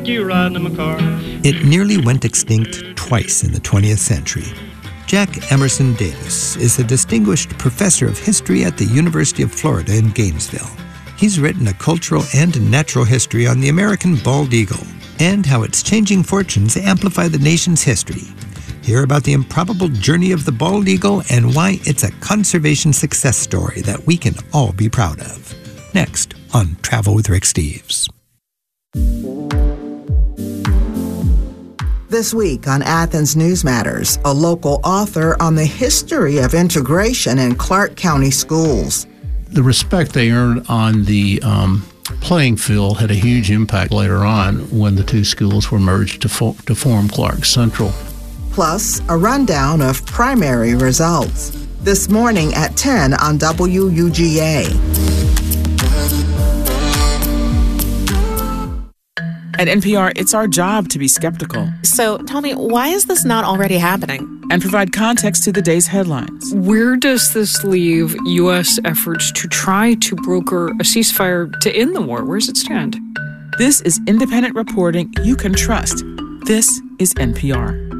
You riding in my car. It nearly went extinct twice in the 20th century. Jack Emerson Davis is a distinguished professor of history at the University of Florida in Gainesville. He's written a cultural and natural history on the American bald eagle and how its changing fortunes amplify the nation's history. Hear about the improbable journey of the bald eagle and why it's a conservation success story that we can all be proud of. Next on Travel with Rick Steves. This week on Athens News Matters, a local author on the history of integration in Clark County schools. The respect they earned on the playing field had a huge impact later on when the two schools were merged to form Clark Central. Plus, a rundown of primary results. This morning at 10 on WUGA. At NPR, it's our job to be skeptical. So tell me, why is this not already happening? And provide context to the day's headlines. Where does this leave U.S. efforts to try to broker a ceasefire to end the war? Where does it stand? This is independent reporting you can trust. This is NPR.